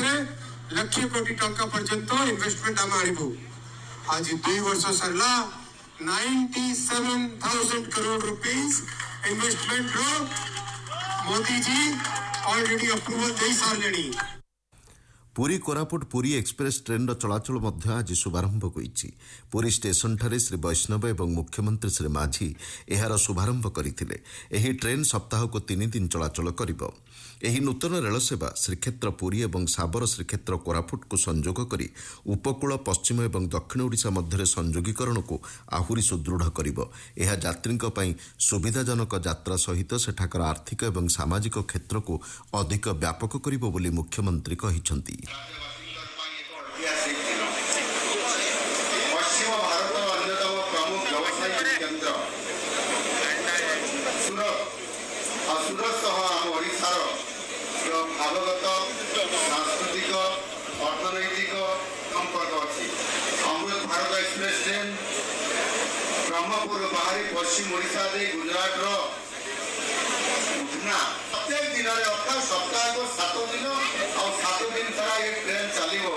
लक्ष कोटी टंका पर्यंत इन्वेस्टमेंट आम आणबू आज 2 वर्ष सरला 97,000 करोड़ रुपीस इन्वेस्टमेंट रो मोदी जी ऑलरेडी अप्रूवल दे सारे। पुरी कोरापुट पुरी एक्सप्रेस ट्रेन चलाचल आज शुभारंभ होईछि। पुरी स्टेशन ठारे श्री वैष्णव एवं मुख्यमंत्री श्री माझी एहार शुभारंभ करथिले। एही ट्रेन सप्ताह को 3 दिन चलाचल करिबो। एही नूतन रेल सेवा श्रीक्षेत्र पुरी एवं साबर श्रीक्षेत्र कोरापुट को संजोग करी उपकूल पश्चिम एवं दक्षिण ओडिशा मध्य संजोगीकरण को आहुरी सुदृढ़ करिबो। एहा यात्रींक पई सुविधाजनक यात्रा सहित सेठाकर आर्थिक एवं सामाजिक क्षेत्र को अधिक व्यापक करिबो बोली मुख्यमंत्री कहिसंती। भावगत सांस्कृतिक अर्थनैतिक संपर्क अच्छी अमृत भारत एक्सप्रेस ट्रेन ब्रह्मपुर बाहरी पश्चिम ओडिशा दे गुजरात उठना प्रत्येक दिन अर्थात सप्ताह को 7 दिन और 7 दिन सारा ये ट्रेन चलिबो।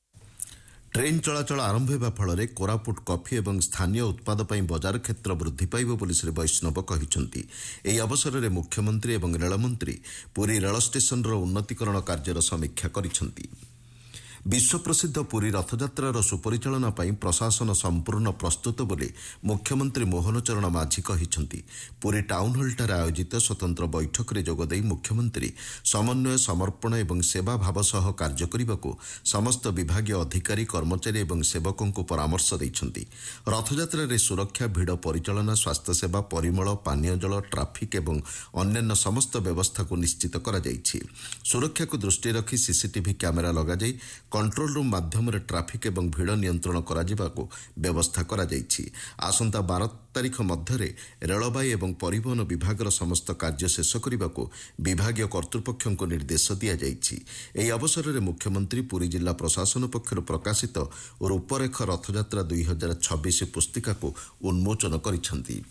ट्रेन चलाचल आरंभ होगा फल कोरापुट कॉफी एवं स्थानीय उत्पाद पर बजार क्षेत्र वृद्धि पाइब बोली श्री वैष्णव कहिसंती। एही अवसर में मुख्यमंत्री एवं रेलमंत्री पुरी रेल स्टेशन उन्नतीकरण कार्यर समीक्षा करिसंती। विश्व प्रसिद्ध पुरी रथयात्रार सुपरिचालना ପାଇଁ प्रशासन संपूर्ण प्रस्तुत बोली मुख्यमंत्री मोहन चरण माझी कहिसंती। पुरी टाउन हॉल आयोजित स्वतंत्र बैठक में जोगदेई मुख्यमंत्री समन्वय समर्पण एवं सेवा भाव सह कार्य करने समस्त विभागीय अधिकारी कर्मचारी एवं सेवकों को परामर्श देइछंती। रथयात्रा सुरक्षा भिड़ परिचालना स्वास्थ्य सेवा परिमल पानीय जल ट्राफिक एवं अन्यान्य समस्त व्यवस्था को निश्चित करा जाइछि। सुरक्षा को दृष्टि रखी सीसीटीवी कैमेरा लगा जाई कंट्रोल रूम माध्यम ट्राफिक एवं भिड़ नियंत्रण को व्यवस्था करा जाइछि। आसंता 12 तारीख मध्य रेलबाई एवं परिवहन विभाग समस्त कार्य शेष करने को विभागीय कर्तृपक्ष को निर्देश दिया जाइछि। एही अवसर में मुख्यमंत्री पुरी जिला प्रशासन पक्षर प्रकाशित रूपरेख रथयात्रा 2026 पुस्तिका को उन्मोचन करिसंती।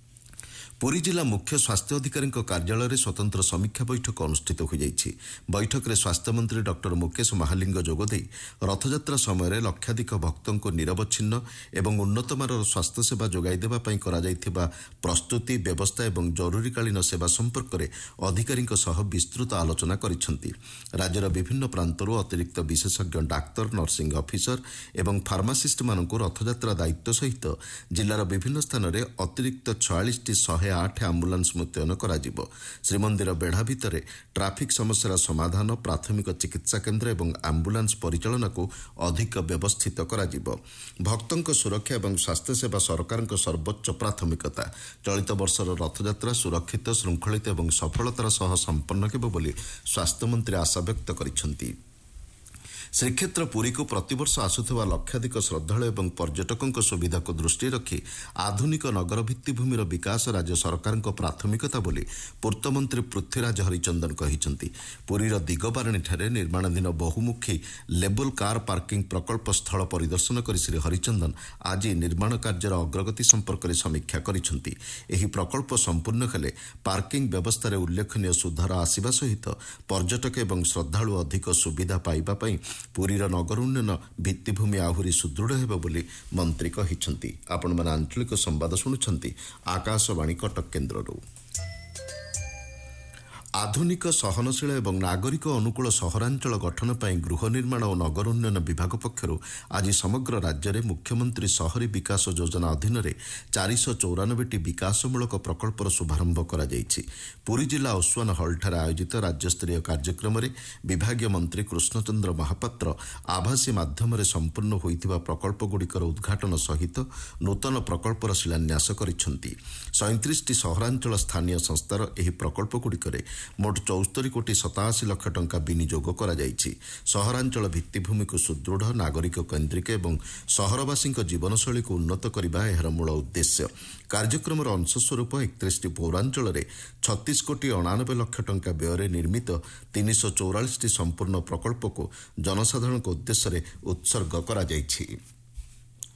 पुरी जिला मुख्य स्वास्थ्य अधिकारी कार्यालय स्वतंत्र समीक्षा बैठक अनुष्ठित हो जाइछि। बैठक में स्वास्थ्य मंत्री डॉक्टर मुकेश महालिंग जोगदे रथयात्रा समय लक्षाधिक भक्तों को निरवच्छिन्न एवं उन्नतमानर स्वास्थ्य सेवा जोगाई देबा पई करा जाइथिबा प्रस्तुति व्यवस्था एवं जरूरीकालीन सेवा संपर्क में अधिकारी विस्तृत आलोचना करिसंती। राज्यर विभिन्न प्रांतरू अतिरिक्त विशेषज्ञ डाक्तर नर्सिंग ऑफिसर एवं फार्मासिस्ट मानक रथयात्रा दायित्व सहित जिलार विभिन्न स्थान में अतिरिक्त 46 108 आम्बुलांस मुतयन कराजिबो। श्रीमंदिर बेढ़ा भितर ट्राफिक समस्या समाधान प्राथमिक चिकित्सा केन्द्र एवं आम्बुलांस परिचालना को अधिक व्यवस्थित कराजिबो। भक्तों सुरक्षा एवं स्वास्थ्य सेवा सरकार सर्वोच्च प्राथमिकता। चलित वर्षर रथयात्रा सुरक्षित श्रृंखलित एवं सफलतार सह संपन्न हेबो बोली स्वास्थ्य मंत्री आशा व्यक्त करिसंती। श्रीक्षेत्र पुरी को प्रतिवर्ष आसुवा लक्षाधिक श्रद्धालु एवं पर्यटकों सुविधा को दृष्टि रखी आधुनिक नगर भित्तिभूमिर विकास राज्य सरकार प्राथमिकता बोली पूर्तमंत्री पृथ्वीराज हरिचंदन कहिसंती। पुरीर दिगबारणी ठारे निर्माणाधीन बहुमुखी लेबल कार पार्किंग प्रकल्प स्थल परिदर्शन कर श्री हरिचंदन आज निर्माण कार्यर अग्रगति संपर्क में समीक्षा करिसंती। एही प्रकल्प संपूर्ण हेले पार्किंग व्यवस्था उल्लेखनीय सुधार आसिबा सहित पर्यटक एवं श्रद्धालु अधिक सुविधा पाइबा पई पुरीर नगर उन्नयन भित्तिभूमि आहुरी सुदृढ़ हेब बोली मंत्री कहिसंती। आपण माने आंचलिक संवाद शुणुछंती आकाशवाणी कटक केन्द्ररू। आधुनिक सहनशील एवं नागरिक अनुकूल सहरांचल गठन पर गृह निर्माण और नगर उन्नयन विभाग पक्षर आज समग्र राज्य में मुख्यमंत्री शहरी विकास योजना अधीन 494टी विकासमूलक प्रकल्पर शुभारंभ करा जायछि। पुरी जिला ओसवान हॉल आयोजित राज्यस्तरीय कार्यक्रम में विभागीय मंत्री कृष्णचंद्र महापात्र आभासी माध्यम संपूर्ण होइथिबा प्रकल्पगुड़िकर उद्घाटन सहित नूतन प्रकल्पर शिलान्यास करिसंती। 37टी सहरांचल स्थानीय संस्थार एही प्रकल्पगुड़िकर मोट 74 कोटी 87 लाख टंका विनियोग करा जायछि। सहरांचल भित्तिभूमि को सुदृढ़ नागरिक केन्द्रिक एवं सहरवासी जीवनशैली को उन्नत करने एहर मूल उद्देश्य। कार्यक्रम अंशस्वरूप 31टी पौरांचल 36 कोटी 89 लाख टंका व्यय निर्मित 344टी संपूर्ण प्रकल्प को जनसाधारण उद्देश्य उत्सर्ग करा जायछि।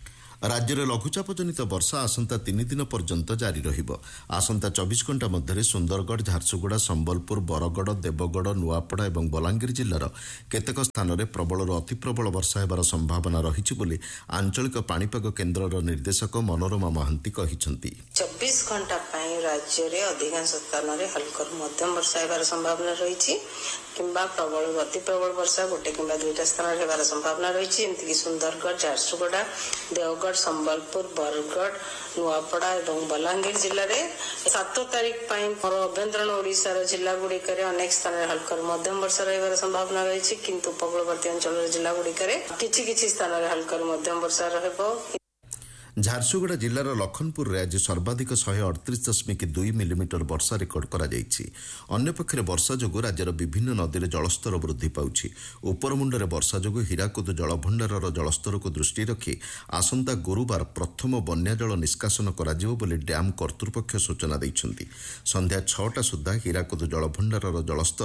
ରାଜ୍ୟରେ ଲଘୁଚାପ ଜନିତ ବର୍ଷା ଆସନ୍ତା 3 ଦିନ ପର୍ଯ୍ୟନ୍ତ ଜାରି ରହିବ। ଆସନ୍ତା 24 ଘଣ୍ଟା ମଧ୍ୟରେ ସୁନ୍ଦରଗଡ଼, ଝାରସୁଗୁଡ଼ା, ସମ୍ବଲପୁର, ବରଗଡ଼, ଦେବଗଡ଼, ନୂଆପଡ଼ା ଏବଂ ବଲାଙ୍ଗୀର ଜିଲ୍ଲାର କେତେକ ସ୍ଥାନରେ ପ୍ରବଳରୁ ଅତି ପ୍ରବଳ ବର୍ଷା ହେବାର ସମ୍ଭାବନା ରହିଛି ବୋଲି ଆଞ୍ଚଳିକ ପାଣିପାଗ କେନ୍ଦ୍ରର ନିର୍ଦ୍ଦେଶକ ମନୋରମା ମହାନ୍ତି କହିଛନ୍ତି। 24 ଘଣ୍ଟା ପାଇଁ ରାଜ୍ୟରେ ଅଧିକାଂଶ ସ୍ଥାନରେ ହଲକାରୁ ମଧ୍ୟମ ବର୍ଷା ହେବାର ସମ୍ଭାବନା ରହିଛି କିମ୍ବା ପ୍ରବଳରୁ ଅତି ପ୍ରବଳ ବର୍ଷା ଗୋଟେ କିମ୍ବା ଦୁଇଟା ସ୍ଥାନରେ ହେବାର ସମ୍ଭାବନା ରହିଛି। ଏମିତିକି ସୁନ୍ଦରଗଡ଼, ଝାରସୁଗୁଡ଼ା, ଦେଓଗଡ଼, ସମ୍ବଲପୁର, ବରଗଡ଼, ନୂଆପଡ଼ା ଏବଂ ବଲାଙ୍ଗୀର ଜିଲ୍ଲାରେ 7 ତାରିଖ ପାଇଁ ଆଭ୍ୟନ୍ତରୀଣ ଓଡ଼ିଶାର ଜିଲ୍ଲାଗୁଡ଼ିକରେ ଅନେକ ସ୍ଥାନରେ ହଲକାରୁ ମଧ୍ୟମ ବର୍ଷା ରହିବାର ସମ୍ଭାବନା ରହିଛି, କିନ୍ତୁ ଉପକୂଳବର୍ତ୍ତୀ ଅଞ୍ଚଳର ଜିଲ୍ଲାଗୁଡ଼ିକରେ କିଛି ସ୍ଥାନରେ ହଲକାରୁ ମଧ୍ୟମ ବର୍ଷା ରହିବ। ଝାରସୁଗୁଡ଼ା ଜିଲ୍ଲାର ଲଖନପୁରରେ ଆଜି ସର୍ବାଧିକ 138.2 ମିଲିମିଟର ବର୍ଷା ରେକର୍ଡ କରାଯାଇଛି। ଅନ୍ୟପକ୍ଷରେ ବର୍ଷା ଯୋଗୁଁ ରାଜ୍ୟର ବିଭିନ୍ନ ନଦୀରେ ଜଳସ୍ତର ବୃଦ୍ଧି ପାଉଛି। ଉପରମୁଣ୍ଡରେ ବର୍ଷା ଯୋଗୁଁ ହୀରାକୁଦ ଜଳଭଣ୍ଡାରର ଜଳସ୍ତରକୁ ଦୃଷ୍ଟି ରଖି ଆସନ୍ତା ଗୁରୁବାର ପ୍ରଥମ ବନ୍ୟା ଜଳ ନିଷ୍କାସନ କରାଯିବ ବୋଲି ଡ୍ୟାମ୍ କର୍ତ୍ତୃପକ୍ଷ ସୂଚନା ଦେଇଛନ୍ତି। ସନ୍ଧ୍ୟା 6ଟା ସୁଦ୍ଧା ହୀରାକୁଦ ଜଳଭଣ୍ଡାରର ଜଳସ୍ତର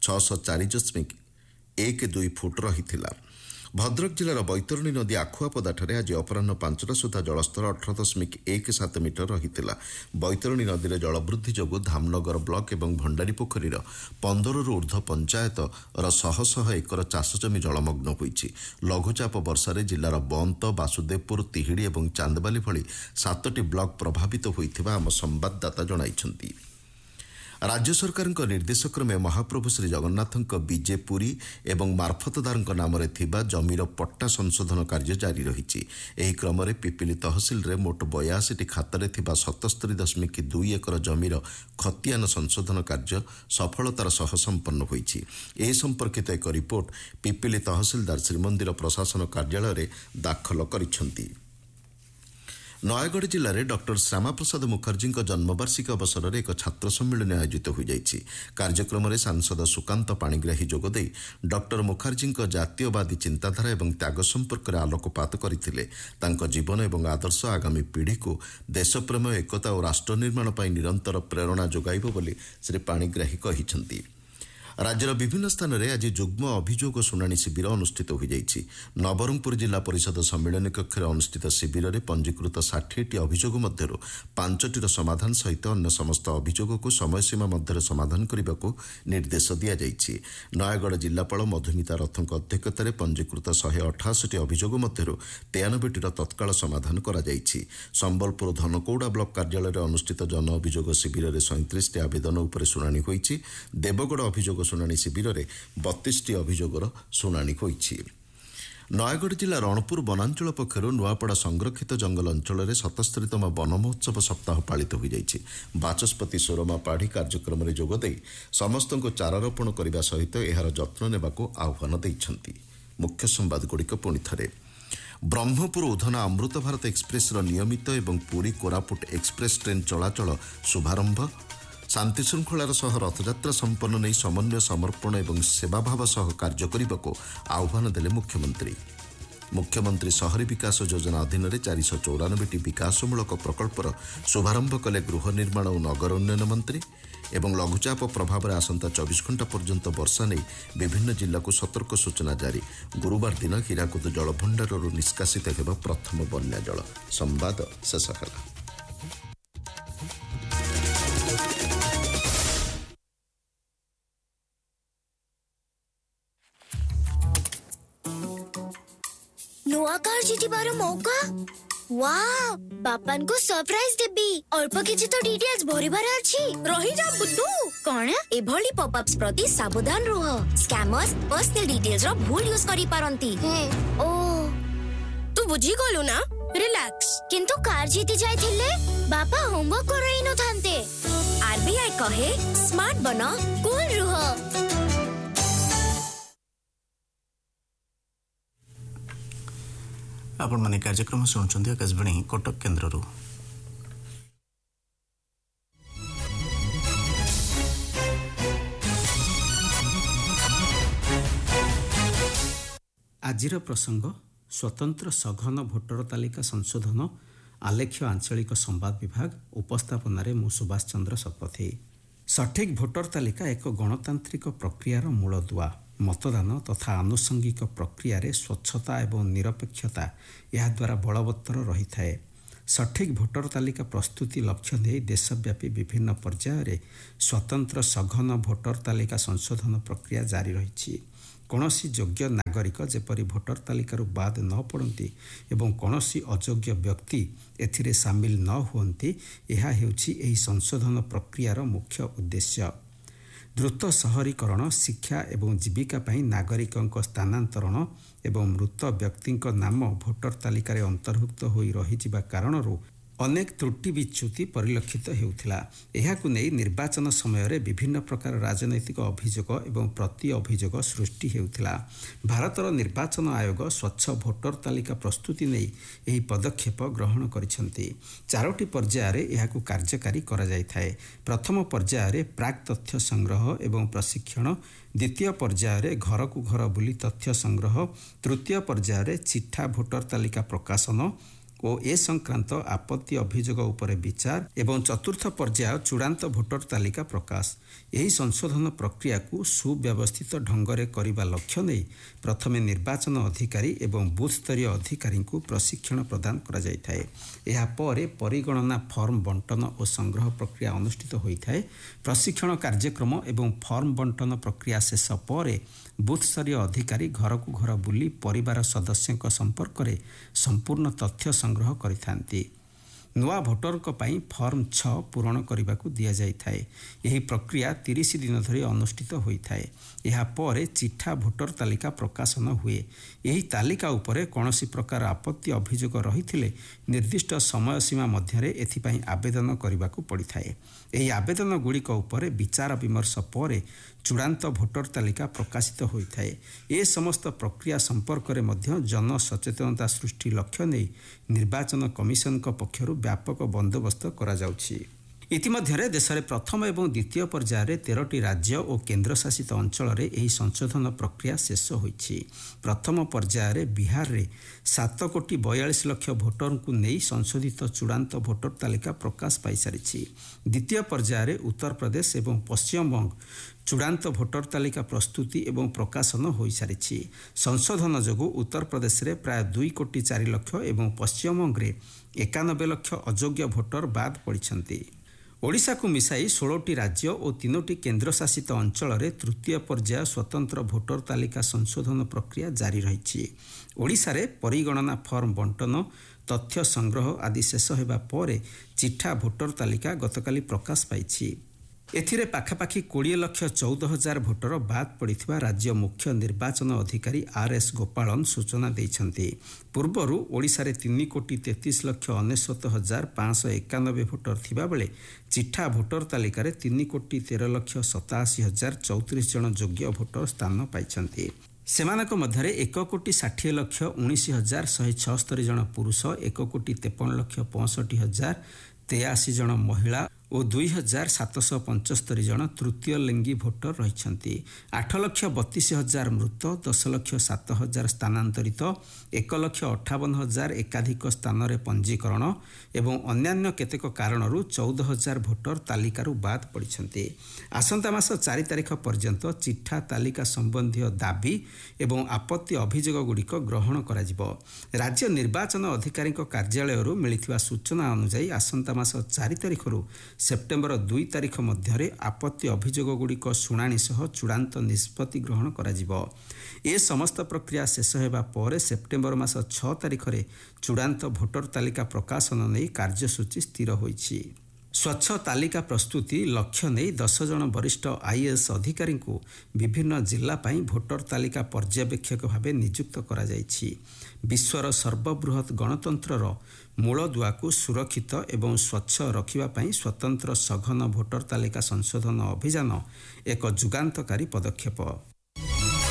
640.12 ଫୁଟ ରହିଥିଲା। ଭଦ୍ରକ ଜିଲ୍ଲାର ବୈତରଣୀ ନଦୀ ଆଖୁଆପଦାଠାରେ ଆଜି ଅପରାହ୍ନ 5ଟା ସୁଦ୍ଧା ଜଳସ୍ତର 18.17 ମିଟର ରହିଥିଲା। ବୈତରଣୀ ନଦୀରେ ଜଳବୃଦ୍ଧି ଯୋଗୁଁ ଧାମନଗର ବ୍ଲକ ଏବଂ ଭଣ୍ଡାରୀ ପୋଖରୀର 15ରୁ ଊର୍ଦ୍ଧ୍ୱ ପଞ୍ଚାୟତର ଶହ ଏକର ଚାଷ ଜମି ଜଳମଗ୍ନ ହୋଇଛି। ଲଘୁଚାପ ବର୍ଷାରେ ଜିଲ୍ଲାର ବନ୍ତ, ବାସୁଦେବପୁର, ତିହିଡ଼ି ଏବଂ ଚାନ୍ଦବାଲି ଭଳି 7ଟି ବ୍ଲକ ପ୍ରଭାବିତ ହୋଇଥିବା ଆମ ସମ୍ବାଦଦାତା ଜଣାଇଛନ୍ତି। ରାଜ୍ୟ ସରକାରଙ୍କ ନିର୍ଦ୍ଦେଶକ୍ରମେ ମହାପ୍ରଭୁ ଶ୍ରୀ ଜଗନ୍ନାଥଙ୍କ ବିଜେ ପୁରୀ ଏବଂ ମାର୍ଫତଦାରଙ୍କ ନାମରେ ଥିବା ଜମିର ପଟ୍ଟା ସଂଶୋଧନ କାର୍ଯ୍ୟ ଜାରି ରହିଛି। ଏହି କ୍ରମରେ ପିପିଲି ତହସିଲରେ ମୋଟ 82ଟି ଖାତାରେ ଥିବା 77.2 ଏକର ଜମିର ଖତିଆନ ସଂଶୋଧନ କାର୍ଯ୍ୟ ସଫଳତାର ସହ ସମ୍ପନ୍ନ ହୋଇଛି। ଏ ସମ୍ପର୍କିତ ଏକ ରିପୋର୍ଟ ପିପିଲି ତହସିଲଦାର ଶ୍ରୀମନ୍ଦିର ପ୍ରଶାସନ କାର୍ଯ୍ୟାଳୟରେ ଦାଖଲ କରିଛନ୍ତି। ନୟାଗଡ଼ ଜିଲ୍ଲାରେ ଡକ୍ଟର ଶ୍ୟାମାପ୍ରସାଦ ମୁଖାର୍ଜୀଙ୍କ ଜନ୍ମବାର୍ଷିକୀ ଅବସରରେ ଏକ ଛାତ୍ର ସମ୍ମିଳନୀ ଆୟୋଜିତ ହୋଇଯାଇଛି। କାର୍ଯ୍ୟକ୍ରମରେ ସାଂସଦ ସୁକାନ୍ତ ପାଣିଗ୍ରାହୀ ଯୋଗଦେଇ ଡକ୍ଟର ମୁଖାର୍ଜୀଙ୍କ ଜାତୀୟବାଦୀ ଚିନ୍ତାଧାରା ଏବଂ ତ୍ୟାଗ ସମ୍ପର୍କରେ ଆଲୋକପାତ କରିଥିଲେ। ତାଙ୍କ ଜୀବନ ଏବଂ ଆଦର୍ଶ ଆଗାମୀ ପିଢ଼ିକୁ ଦେଶପ୍ରେମ, ଏକତା ଓ ରାଷ୍ଟ୍ର ନିର୍ମାଣ ପାଇଁ ନିରନ୍ତର ପ୍ରେରଣା ଯୋଗାଇବ ବୋଲି ଶ୍ରୀ ପାଣିଗ୍ରାହୀ କହିଛନ୍ତି। ରାଜ୍ୟର ବିଭିନ୍ନ ସ୍ଥାନରେ ଆଜି ଯୁଗ୍ମ ଅଭିଯୋଗ ଶୁଣାଣି ଶିବିର ଅନୁଷ୍ଠିତ ହୋଇଯାଇଛି। ନବରଙ୍ଗପୁର ଜିଲ୍ଲା ପରିଷଦ ସମ୍ମିଳନୀ କକ୍ଷରେ ଅନୁଷ୍ଠିତ ଶିବିରରେ ପଞ୍ଜୀକୃତ 60ଟି ଅଭିଯୋଗ ମଧ୍ୟରୁ 5ଟିର ସମାଧାନ ସହିତ ଅନ୍ୟ ସମସ୍ତ ଅଭିଯୋଗକୁ ସମୟସୀମା ମଧ୍ୟରେ ସମାଧାନ କରିବାକୁ ନିର୍ଦ୍ଦେଶ ଦିଆଯାଇଛି। ନୟାଗଡ଼ ଜିଲ୍ଲାପାଳ ମଧୁମିତା ରଥଙ୍କ ଅଧ୍ୟକ୍ଷତାରେ ପଞ୍ଜୀକୃତ 188ଟି ଅଭିଯୋଗ ମଧ୍ୟରୁ 93ଟିର ତତ୍କାଳ ସମାଧାନ କରାଯାଇଛି। ସମ୍ବଲପୁର ଧନକୌଡ଼ା ବ୍ଲକ କାର୍ଯ୍ୟାଳୟରେ ଅନୁଷ୍ଠିତ ଜନ ଅଭିଯୋଗ ଶିବିରରେ 37ଟି ଆବେଦନ ଉପରେ ଶୁଣାଣି ହୋଇଛି। ଦେବଗଡ଼ ଅଭିଯୋଗ ଶୁଣାଣି ଶିବିରରେ 32ଟି ଅଭିଯୋଗର ଶୁଣାଣି ହୋଇଛି। ନୟାଗଡ଼ ଜିଲ୍ଲା ରଣପୁର ବନାଞ୍ଚଳ ପକ୍ଷରୁ ନୂଆପଡ଼ା ସଂରକ୍ଷିତ ଜଙ୍ଗଲ ଅଞ୍ଚଳରେ 77ତମ ବନ ମହୋତ୍ସବ ସପ୍ତାହ ପାଳିତ ହୋଇଯାଇଛି। ବାଚସ୍ପତି ସୁରମା ପାଢ଼ୀ କାର୍ଯ୍ୟକ୍ରମରେ ଯୋଗଦେଇ ସମସ୍ତଙ୍କୁ ଚାରାରୋପଣ କରିବା ସହିତ ଏହାର ଯତ୍ନ ନେବାକୁ ଆହ୍ୱାନ ଦେଇଛନ୍ତି। ମୁଖ୍ୟ ସମ୍ବାଦଗୁଡ଼ିକ ପୁଣିଥରେ। ବ୍ରହ୍ମପୁର ଉଧନା ଅମୃତ ଭାରତ ଏକ୍ସପ୍ରେସ୍ର ନିୟମିତ ଏବଂ ପୁରୀ କୋରାପୁଟ ଏକ୍ସପ୍ରେସ୍ ଟ୍ରେନ୍ ଚଳାଚଳ ଶୁଭାରମ୍ଭ। ଶାନ୍ତିଶୃଙ୍ଖଳାର ସହ ରଥଯାତ୍ରା ସମ୍ପନ୍ନ ନେଇ ସମନ୍ୱୟ, ସମର୍ପଣ ଏବଂ ସେବାଭାବ ସହ କାର୍ଯ୍ୟ କରିବାକୁ ଆହ୍ୱାନ ଦେଲେ ମୁଖ୍ୟମନ୍ତ୍ରୀ। ମୁଖ୍ୟମନ୍ତ୍ରୀ ସହରୀ ବିକାଶ ଯୋଜନା ଅଧୀନରେ 494ଟି ବିକାଶମୂଳକ ପ୍ରକଳ୍ପର ଶୁଭାରମ୍ଭ କଲେ ଗୃହ ନିର୍ମାଣ ଓ ନଗର ଉନ୍ନୟନ ମନ୍ତ୍ରୀ। ଏବଂ ଲଘୁଚାପ ପ୍ରଭାବରେ ଆସନ୍ତା 24 ଘଣ୍ଟା ପର୍ଯ୍ୟନ୍ତ ବର୍ଷା ନେଇ ବିଭିନ୍ନ ଜିଲ୍ଲାକୁ ସତର୍କ ସୂଚନା ଜାରି। ଗୁରୁବାର ଦିନ ହୀରାକୁଦ ଜଳଭଣ୍ଡାରରୁ ନିଷ୍କାସିତ ହେବ ପ୍ରଥମ ବନ୍ୟା ଜଳ। ସମ୍ବାଦ ଶେଷ ହେଲା। नुआ कार जीतिबार मौका। वाओ, बापन को सरप्राइज देबी। अल्प किछि तो डिटेल्स भरिबार अछि। रहि जा बुद्धू। कोन एभली पॉपअप्स प्रति सावधान रह। स्कैमर्स पर्सनल डिटेल्स रो भूल यूज करि पारंती। ओ तू बुझी गलु ना? रिलैक्स। किंतु कार जीति जायथिले बापा होमवर्क करई न थांते। आरबीआई कहे स्मार्ट बनो, कूल रह। आपण माने कार्यक्रम शुणुଛନ୍ତି आकाशवाणी कटक केन्द्रରୁ। ଆଜିର ପ୍ରସଙ୍ଗ ସ୍ୱତନ୍ତ୍ର ସଘନ ଭୋଟର ତାଲିକା ସଂଶୋଧନ ଆଲେଖ୍ୟ ଆଞ୍ଚଳିକ ସମ୍ବାଦ ବିଭାଗ ଉପସ୍ଥାପନାରେ ମୁଁ ସୁଭାଷ ଚନ୍ଦ୍ର ଶତପଥୀ। ସଠିକ୍ ଭୋଟର ତାଲିକା ଏକ ଗଣତାନ୍ତ୍ରିକ ପ୍ରକ୍ରିୟାର ମୂଳଦୁଆ। मतदान तथा आनुषंगिक प्रक्रिया स्वच्छता एवं निरपेक्षता याद्वारा बलवत्तर रही है। सठिक भोटर तालिका प्रस्तुति लक्ष्य नहीं देशव्यापी विभिन्न पर्यायर स्वतंत्र सघन भोटर तालिका संशोधन प्रक्रिया जारी रही। कौनसी योग्य नागरिक जेपरी भोटर तालिकारु बाद न पड़ती एवं कौनसी अयोग्य व्यक्ति एथिरे सामिल न हुअन्ति यह हेउछि एही संशोधन प्रक्रियार मुख्य उद्देश्य। द्रुत सहरीकरण शिक्षा एवं जीविका पई नागरिकंक स्थानांतरण एवं मृत व्यक्तिंक नाम भोटर तालिकार अंतर्भुक्त होई रहिजिबा कारणरू अनेक त्रुटि विच्युति परिलक्षित हेउथिला। एहाकु नै निर्वाचन समय विभिन्न प्रकार राजनैतिक अभियोग एवं प्रति अभियोग सृष्टि हेउथिला। भारतर निर्वाचन आयोग स्वच्छ भोटर तालिका प्रस्तुति नै एही पदक्षेप ग्रहण करिसेंति। 4टी पर्यायर एहाकु कार्यकारी करा जायथाय। प्रथम पर्यायर प्राक तथ्य संग्रह एवं प्रशिक्षण, द्वितीय पर्यायर घर को घर बुली तथ्य संग्रह, तृतीय पर्यायर चिठा भोटर तालिका प्रकाशन ओ ए संक्रांत आपत्ति अभियोग उपरे विचार एवं चतुर्थ पर्याय चूड़ांत भोटर तालिका प्रकाश। यही संशोधन प्रक्रिया को सुव्यवस्थित ढंगरे करिबा लक्ष्य नहीं प्रथमे निर्वाचन अधिकारी एवं बूथ स्तरीय अधिकारी को प्रशिक्षण प्रदान करा जायथाय। एहा परे परिगणना फॉर्म बंटन और संग्रह प्रक्रिया अनुष्ठित होइथाय। प्रशिक्षण कार्यक्रम एवं फॉर्म बंटन प्रक्रिया शेष परे बूथ स्तरीय अधिकारी घर को घर बुली परिवार सदस्यों संपर्क में संपूर्ण तथ्य संग्रह करिथांती। नुआ भोटरक पई फॉर्म 6 पूरण करने दि जाए। यही प्रक्रिया 30 दिन धरी अनुष्ठित होता है। यह परे चिठा भोटर तालिका प्रकाशन हुए। यही तालिका उपरे कौनसी प्रकार आपत्ति अभियोग रही निर्दिष्ट समय सीमा मध्य एथिपाई आवेदन करने पड़ता है। यही आवेदन गुड़िक उपरे विचार विमर्श पर चूड़ांत भोटर तालिका प्रकाशित होता है। ए समस्त प्रक्रिया संपर्क में जन सचेतनता सृष्टि लक्ष्य नहीं निर्वाचन कमिशन पक्षरु व्यापक बंदोबस्त करा जाउछि। इतिमध्य देश में प्रथम एवं द्वितीय पर्यायर 13टी राज्य और केन्द्रशासित अंचल में यह संशोधन प्रक्रिया शेष होइछि। प्रथम पर्यायर बिहार में 7,42,00,000 भोटर को नहीं संशोधित चूड़ांत भोटर तालिका प्रकाश पाई सारी। द्वितीय पर्यायर उत्तर प्रदेश एवं पश्चिमबंग चूड़ांत भोटर तालिका प्रस्तुति एवं प्रकाशन हो सारी। संशोधन जोगु उत्तर प्रदेश में प्राय 2,04,00,000 एवं पश्चिमबंग में 91,00,000 अयोग्य भोटर बाद पड़ती। ओडिशा को मिसाई 16टी राज्य और 3टी केन्द्रशासित अंचल में तृतीय पर्याय स्वतंत्र भोटर तालिका संशोधन प्रक्रिया जारी रही। ओडिशा रे परिगणना फॉर्म बंटन तथ्य संग्रह आदि शेष होगा पर चिठा भोटर तालिका गतकाली प्रकाश पाई। एथिरे पाखापाखि 20,14,000 भोटर बाद पड़िथिबा राज्य मुख्य निर्वाचन अधिकारी आर.एस. गोपालन सूचना दैछन्ति। पूर्वरु ओडिशा रे 3,33,69,591 भोटर थिबा बेले चिठा भोटर तालिका रे 3,13,87,034 जन योग्य भोटर स्थान पाइछन्ति। सेमानक मध्यरे 1,60,19,176 जन पुरुष, 1,53,65,083 जन महिला और 2,775 जन तृतीय लिंगी भोटर रही। 8,32,000 मृत, 10,07,000 स्थानांतरित, 1,58,000 एकाधिक स्थान में पंजीकरण एवं अन्यान्य केतेक कारणरू 14,000 भोटर तालिकारु बाद पड़ती। आसंता मास 4 तारिख पर्यंत चिठा तालिका संबंधी दाबी एवं आपत्ति अभियोग गुड़िक ग्रहण करा जिवो। राज्य निर्वाचन अधिकारी कार्यालय मिलिथिबा सूचना अनुसार आसंता मास 4 तारिख सेप्टेम्बर 2 तारिख मध्य आपत्ति अभियोग गुड़िक शुणाणी सह चूड़ांत निष्पत्ति ग्रहण करा जिवो। ए समस्त प्रक्रिया शेष होगा पर सेप्टेम्बर मास 6 तारिख चूड़ांत भोटर तालिका प्रकाशन नहीं कार्यसूची स्थिर होइछि। स्वच्छ तालिका प्रस्तुति लक्ष्य नहीं 10 जन वरिष्ठ आईएएस अधिकारी को विभिन्न जिला पाई भोटर तालिका पर्यवेक्षक भाव नियुक्त करा जाइछि। विश्वर सर्वबृहत गणतंत्रर मूलदुआ को सुरक्षित एवं स्वच्छ रखिबा पाई स्वतंत्र सघन भोटर तालिका संशोधन अभियान एक जुगांतकारी पदक्षेप।